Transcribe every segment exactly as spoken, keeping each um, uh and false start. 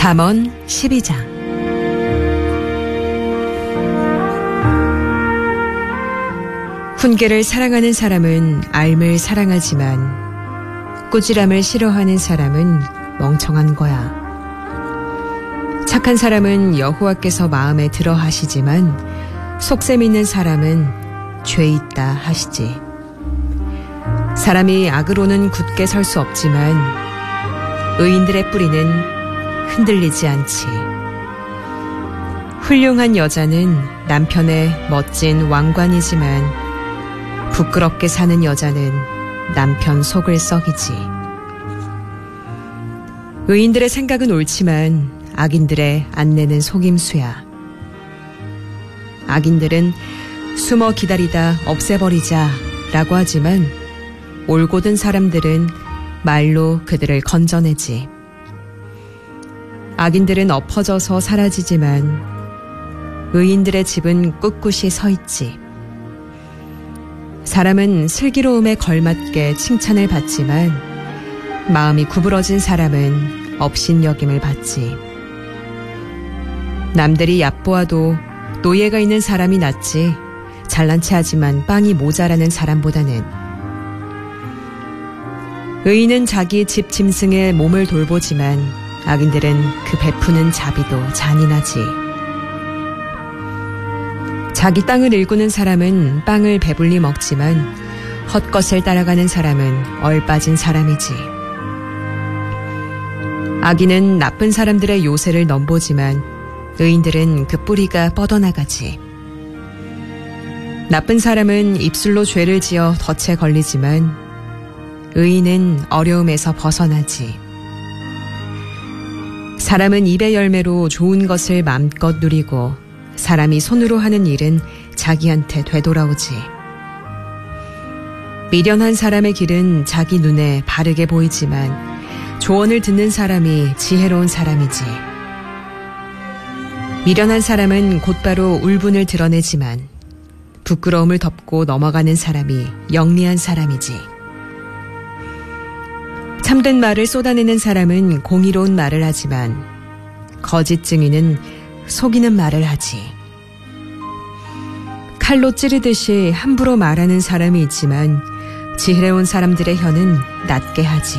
잠언 십이 장. 훈계를 사랑하는 사람은 앓음을 사랑하지만 꾸지람을 싫어하는 사람은 멍청한 거야. 착한 사람은 여호와께서 마음에 들어 하시지만 속셈 있는 사람은 죄 있다 하시지. 사람이 악으로는 굳게 설 수 없지만 의인들의 뿌리는 흔들리지 않지. 훌륭한 여자는 남편의 멋진 왕관이지만 부끄럽게 사는 여자는 남편 속을 썩이지. 의인들의 생각은 옳지만 악인들의 안내는 속임수야. 악인들은 숨어 기다리다 없애버리자 라고 하지만 올곧은 사람들은 말로 그들을 건져내지. 악인들은 엎어져서 사라지지만 의인들의 집은 꿋꿋이 서 있지. 사람은 슬기로움에 걸맞게 칭찬을 받지만 마음이 구부러진 사람은 업신여김을 받지. 남들이 얕보아도 노예가 있는 사람이 낫지 잘난 체 하지만 빵이 모자라는 사람보다는. 의인은 자기 집 짐승의 몸을 돌보지만 악인들은 그 베푸는 자비도 잔인하지. 자기 땅을 일구는 사람은 빵을 배불리 먹지만 헛것을 따라가는 사람은 얼빠진 사람이지. 악인은 나쁜 사람들의 요새를 넘보지만 의인들은 그 뿌리가 뻗어나가지. 나쁜 사람은 입술로 죄를 지어 덫에 걸리지만 의인은 어려움에서 벗어나지. 사람은 입의 열매로 좋은 것을 마음껏 누리고 사람이 손으로 하는 일은 자기한테 되돌아오지. 미련한 사람의 길은 자기 눈에 바르게 보이지만 조언을 듣는 사람이 지혜로운 사람이지. 미련한 사람은 곧바로 울분을 드러내지만 부끄러움을 덮고 넘어가는 사람이 영리한 사람이지. 참된 말을 쏟아내는 사람은 공의로운 말을 하지만 거짓 증인은 속이는 말을 하지. 칼로 찌르듯이 함부로 말하는 사람이 있지만 지혜로운 사람들의 혀는 낮게 하지.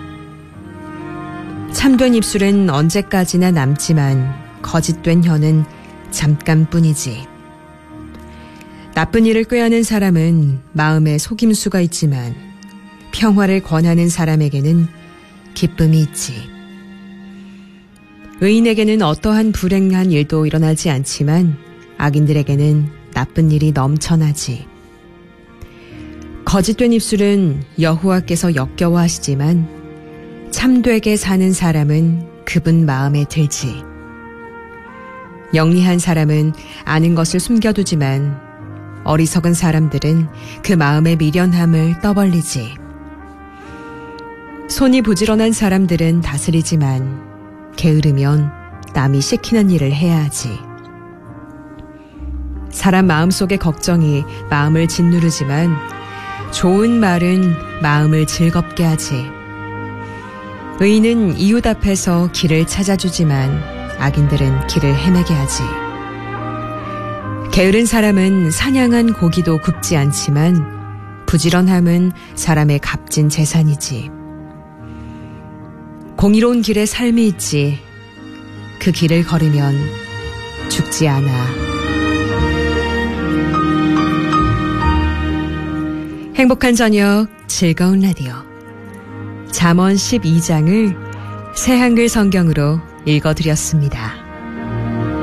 참된 입술은 언제까지나 남지만 거짓된 혀는 잠깐뿐이지. 나쁜 일을 꾀하는 사람은 마음에 속임수가 있지만 평화를 권하는 사람에게는 기쁨이 있지. 의인에게는 어떠한 불행한 일도 일어나지 않지만 악인들에게는 나쁜 일이 넘쳐나지. 거짓된 입술은 여호와께서 역겨워하시지만 참되게 사는 사람은 그분 마음에 들지. 영리한 사람은 아는 것을 숨겨두지만 어리석은 사람들은 그 마음의 미련함을 떠벌리지. 손이 부지런한 사람들은 다스리지만 게으르면 남이 시키는 일을 해야 하지. 사람 마음속의 걱정이 마음을 짓누르지만 좋은 말은 마음을 즐겁게 하지. 의인은 이웃 앞에서 길을 찾아주지만 악인들은 길을 헤매게 하지. 게으른 사람은 사냥한 고기도 굽지 않지만 부지런함은 사람의 값진 재산이지. 공의로운 길에 삶이 있지. 그 길을 걸으면 죽지 않아. 행복한 저녁, 즐거운 라디오. 잠언 십이 장을 새한글 성경으로 읽어드렸습니다.